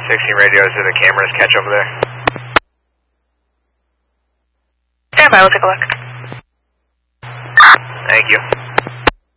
16 radios to the cameras catch over there. Stand by, we'll take a look. Thank you.